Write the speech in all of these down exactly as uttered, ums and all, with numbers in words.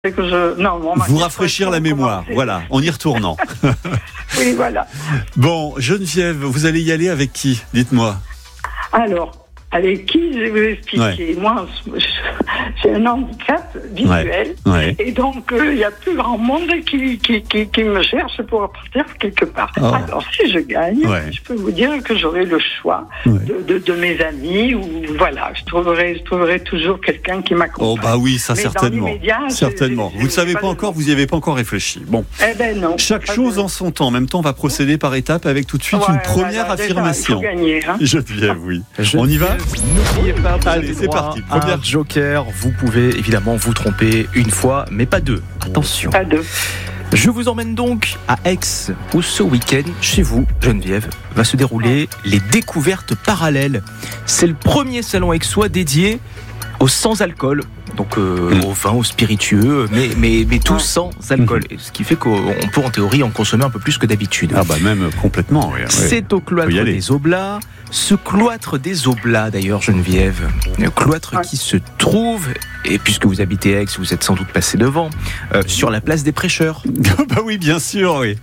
C'est que je... non, bon, Vous rafraîchir la mémoire, commencer. voilà, en y retournant. Oui, voilà. Bon, Geneviève, vous allez y aller avec qui? Dites-moi. Alors, avec qui je vais vous expliquer. Ouais. Moi, j'ai un handicap visuel, ouais. Ouais. et donc il euh, y a plus grand monde qui, qui, qui, qui me cherche pour partir quelque part. Oh. Alors, si je gagne, ouais. je peux vous dire que j'aurai le choix ouais. de, de, de mes amis, ou voilà, je trouverai, je trouverai toujours quelqu'un qui m'accompagne. Oh bah oui, ça Mais certainement. Certainement. J'ai, j'ai, vous ne savez pas encore, vous n'y avez pas encore réfléchi. Bon. Eh ben non. Chaque chose de... en son temps. En même temps, on va procéder par étapes avec tout de suite ouais, une première voilà, affirmation. Déjà, il faut gagner, hein. Geneviève, oui. Je on y va? N'oubliez pas, vous allez, c'est parti. Première un joker. Vous pouvez évidemment vous tromper une fois, mais pas deux. Attention. Pas deux. Je vous emmène donc à Aix, où ce week-end, chez vous, Geneviève, va se dérouler les découvertes parallèles. C'est le premier salon aixois dédié au sans-alcool, donc euh, mmh. au vin, au spiritueux, mais, mais, mais tout sans alcool. Mmh. Ce qui fait qu'on peut en théorie en consommer un peu plus que d'habitude. Ah bah même complètement, oui. C'est au cloître des Oblats. Ce cloître des Oblats, d'ailleurs, Geneviève, un cloître ouais. qui se trouve, et puisque vous habitez Aix, vous êtes sans doute passé devant, euh, sur la place des Prêcheurs. Bah oui, bien sûr, oui.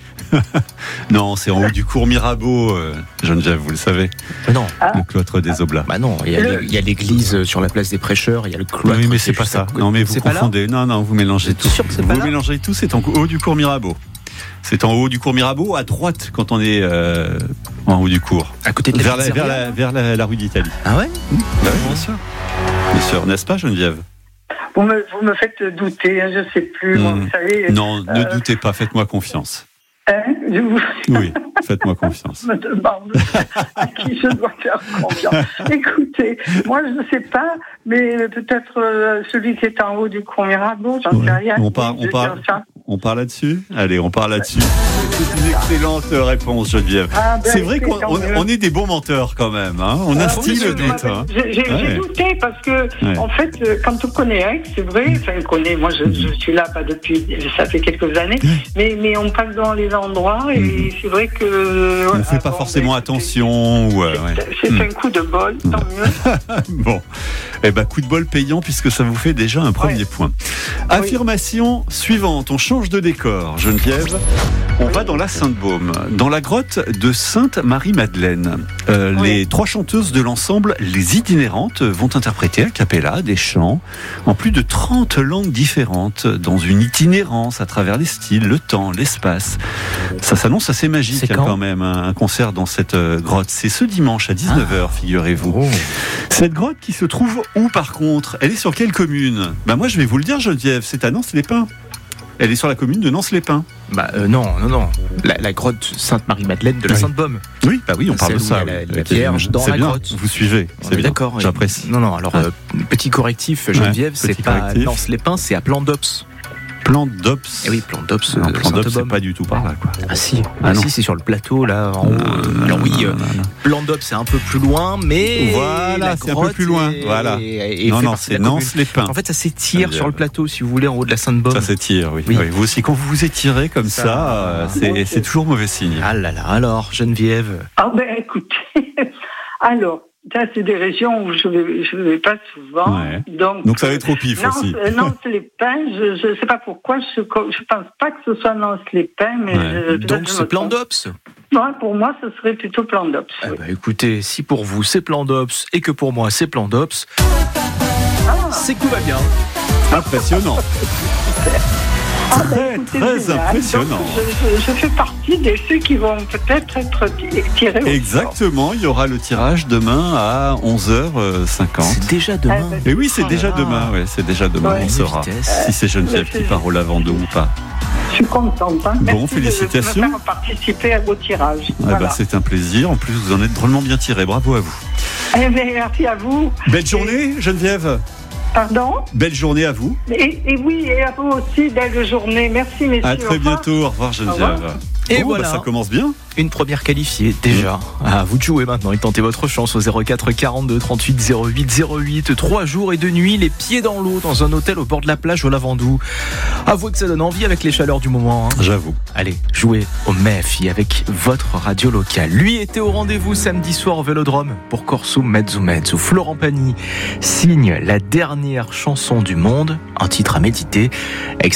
Non, c'est en haut du cours Mirabeau, euh, Geneviève, vous le savez. Non. Ah. Le cloître des Oblats. Bah non, il y a, il y a l'église sur la place des Prêcheurs, il y a le cloître. Oui, mais c'est pas ça. Non, mais vous c'est confondez. Non, non, vous mélangez tout. Sûr que c'est vous pas là mélangez tout, c'est en haut du cours Mirabeau. C'est en haut du cours Mirabeau, à droite, quand on est euh, en haut du cours. À côté de la vers, la, vers, la, vers la, la rue d'Italie. Ah ouais, mmh. Bah oui, bien sûr. Bien sûr, n'est-ce pas, Geneviève? Vous me, vous me faites douter, hein, je ne sais plus. Mmh. Moi, vous savez, non, euh... ne doutez pas, faites-moi confiance. Hein, je vous... Oui, faites-moi confiance. Je me demande à qui je dois faire confiance. Écoutez, moi je ne sais pas, mais peut-être euh, celui qui est en haut du cours Mirabeau, j'en ouais. sais rien. On part, on part, on part là-dessus. Allez, on part là-dessus. C'est une excellente réponse, Geneviève. Ah ben, c'est vrai qu'on on, on est des bons menteurs quand même. Hein. On ah, instille le doute. Hein. J'ai, j'ai, ouais. j'ai douté parce que, ouais. en fait, quand on connaît Aix, c'est vrai, enfin, on connaît, moi je, je suis là pas depuis, ça fait quelques années, mais, mais on passe dans les endroits et mmh. c'est vrai que... On ne fait pas bon, forcément attention. Ou, euh, c'est ouais. c'est mmh. un coup de bol, tant mieux. Bon, eh ben, coup de bol payant puisque ça vous fait déjà un premier ouais. point. Affirmation oui. suivante, on change de décor, Geneviève. On oui. va dans la Sainte-Baume, dans la grotte de Sainte-Marie-Madeleine. Euh, oui. Les trois chanteuses de l'ensemble Les Itinérantes vont interpréter a cappella des chants en plus de trente langues différentes, dans une itinérance à travers les styles, le temps, l'espace. Ça s'annonce assez magique hein, quand, quand même, un concert dans cette euh, grotte. C'est ce dimanche à dix-neuf heures, ah. figurez-vous. Oh. Cette grotte qui se trouve où par contre? Elle est sur quelle commune? Ben moi je vais vous le dire, Geneviève, c'est à Nance-les-Pins. Elle est sur la commune de Nance-les-Pins. Bah euh, non, non, non. La, la grotte Sainte-Marie-Madeleine de la oui. Sainte-Baume. Oui, bah oui, on parle de ça. La, la Vierge dans c'est la bien. grotte. Vous suivez, c'est bien. D'accord. J'apprécie. Non, non. Alors ah. euh, petit correctif, Geneviève, ouais, c'est pas correctif. Nance-les-Pins, c'est à Plan d'Ops. Plan d'Ops. Eh oui, Plan d'Ops. Non, Plan d'Ops, c'est pas du tout par là, quoi. Ah si, ah, ah si, c'est sur le plateau là, en haut. Non, Alors oui, non, non, non. Plan d'Ops, c'est un peu plus loin, mais voilà, c'est un peu plus loin. Et, voilà. Et, et non, non, c'est Nance-les-Pins. En fait, ça s'étire sur le plateau, si vous voulez, en haut de la Sainte-Baume. Ça s'étire, oui. oui. oui. Vous aussi, quand vous vous étirez comme ça, ça euh, c'est, okay. c'est toujours mauvais signe. Ah là là. Alors, Geneviève. Ah ben, écoutez. Alors. Ça, c'est des régions où je ne vais, je vais pas souvent. Ouais. Donc, donc, ça va être au pif Nance, aussi. Nance-les-Pins, je ne sais pas pourquoi, je ne pense pas que ce soit Nance-les-Pins. Mais ouais. je, donc, c'est Plan d'Ops. Ouais, pour moi, ce serait plutôt Plan d'Ops. Eh oui. bah, écoutez, si pour vous, c'est Plan d'Ops et que pour moi, c'est Plan d'Ops, ah. c'est que tout va bien. Impressionnant. Ah, bah, très, écoutez, très génial. impressionnant. Donc, je, je, je fais partie de ceux qui vont peut-être être tirés au Exactement, il y aura le tirage demain à onze heures cinquante. C'est déjà demain. Ah, bah, Et oui, c'est ah, déjà demain, ouais, c'est déjà demain, ouais, on saura vitesse. Si c'est Geneviève qui part au lavando ou pas. Je suis contente. Hein. Bon, Merci félicitations. De me faire participer à vos tirages. Ah voilà. bah, c'est un plaisir. En plus, vous en êtes drôlement bien tiré. Bravo à vous. Eh bien, merci à vous. Belle journée, Geneviève. Pardon? Belle journée à vous. Et, et oui, et à vous aussi, belle journée. Merci, messieurs. À très bientôt. Au revoir, Geneviève. Au revoir. Et bon, voilà, bah ça commence bien. Une première qualifiée déjà. À vous de jouer maintenant et tentez votre chance au zéro quatre quarante-deux trente-huit zéro huit zéro huit. Trois jours et deux nuits, les pieds dans l'eau dans un hôtel au bord de la plage au Lavandou. Avouez que ça donne envie avec les chaleurs du moment. Hein. J'avoue. Allez, jouez au M E F I avec votre radio locale. Lui était au rendez-vous samedi soir au Vélodrome pour Corso Mezzo Mezzo. Florent Pagny signe la dernière chanson du monde, un titre à méditer. Extrait